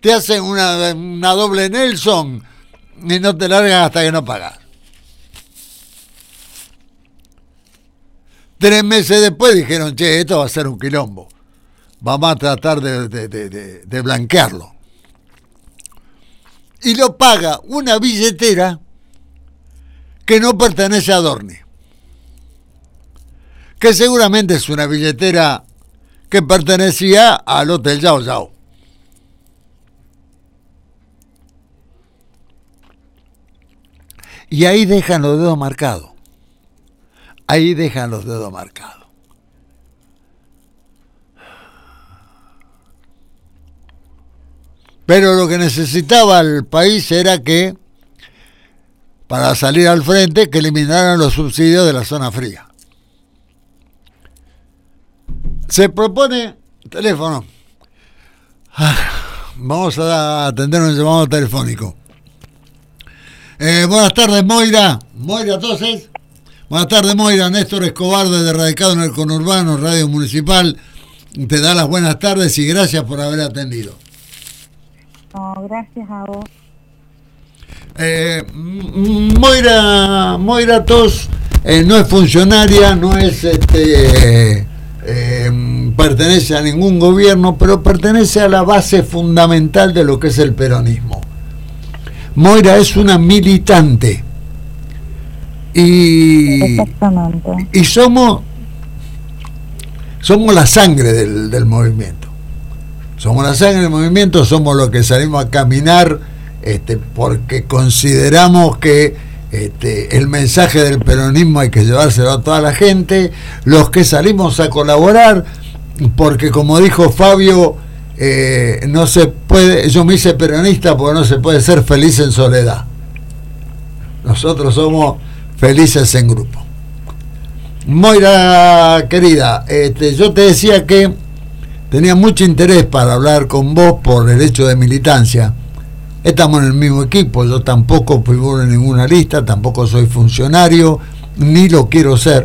te hacen una doble Nelson y no te largan hasta que no pagas. 3 meses después dijeron, che, esto va a ser un quilombo. Vamos a tratar de blanquearlo. Y lo paga una billetera que no pertenece a Adorni. Que seguramente es una billetera que pertenecía al Hotel Yao Yao. Y ahí dejan los dedos marcados. Ahí dejan los dedos marcados. Pero lo que necesitaba el país era que, para salir al frente, que eliminaran los subsidios de la zona fría. Se propone teléfono. Vamos a atender un llamado telefónico. Buenas tardes, Moira. Moira, entonces. Buenas tardes, Moira. Néstor Escobar, desde Radicado en el Conurbano, Radio Municipal. Te da las buenas tardes y gracias por haber atendido. No, gracias a vos. Moira Tos no es funcionaria, no es pertenece a ningún gobierno, pero pertenece a la base fundamental de lo que es el peronismo. Moira es una militante y somos la sangre del movimiento. Somos la sangre del movimiento, somos los que salimos a caminar porque consideramos que el mensaje del peronismo hay que llevárselo a toda la gente, los que salimos a colaborar, porque como dijo Fabio, no se puede, yo me hice peronista porque no se puede ser feliz en soledad. Nosotros somos felices en grupo. Moira, querida, yo te decía que tenía mucho interés para hablar con vos por el hecho de militancia. Estamos en el mismo equipo, yo tampoco figuro en ninguna lista, tampoco soy funcionario, ni lo quiero ser.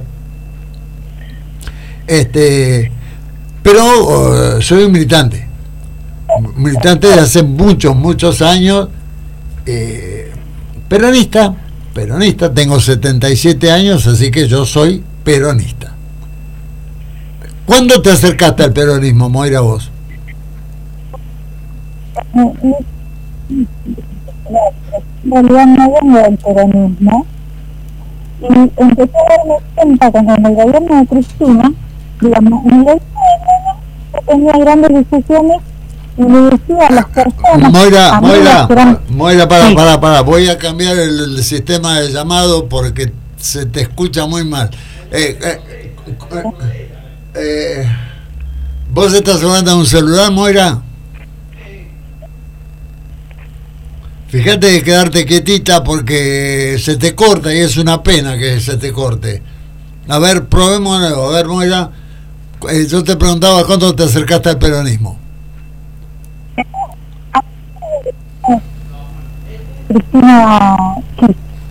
Pero soy un militante de hace muchos años, peronista, tengo 77 años, así que yo soy peronista. ¿Cuándo te acercaste al peronismo, Moira, vos? En realidad no vengo del peronismo y empecé a darme cuenta que en el gobierno de Cristina, digamos, en el gobierno tenía grandes discusiones y le decía a las personas... Moira, para, voy a cambiar el sistema de llamado porque se te escucha muy mal. ¿Vos estás hablando de un celular, Moira? Fíjate de quedarte quietita porque se te corta y es una pena que se te corte. A ver, probemos de nuevo. A ver, Moira, yo te preguntaba cuándo te acercaste al peronismo. Cristina, sí.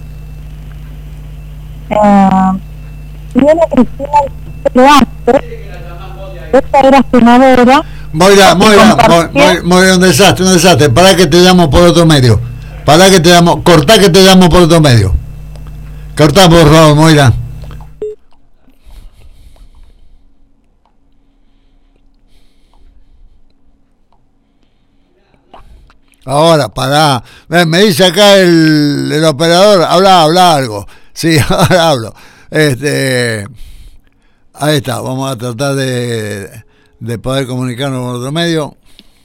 Viene Cristina, pero antes, esta era senadora. Moira, un desastre. Para que te llamo por otro medio. Cortá que te llamo por otro medio. Cortá, por favor, Moira. Ahora, pará. Me dice acá el operador, habla algo. Sí, ahora hablo. Ahí está, vamos a tratar de poder comunicarnos con otro medio.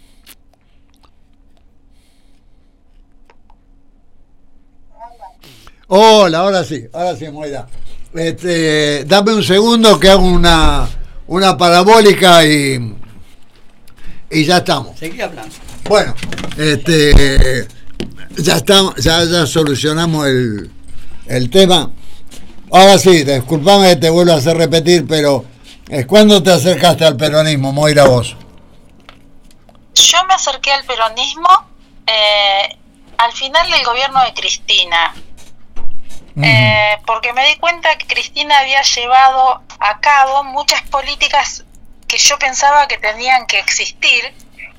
Hola, ahora sí, Moira. Dame un segundo que hago una parabólica y ya estamos. Seguí hablando. Bueno, ya estamos, ya solucionamos el tema. Ahora sí, disculpame que te vuelvo a hacer repetir, pero ¿cuándo te acercaste al peronismo, Moira, vos? Yo me acerqué al peronismo al final del gobierno de Cristina, porque me di cuenta que Cristina había llevado a cabo muchas políticas que yo pensaba que tenían que existir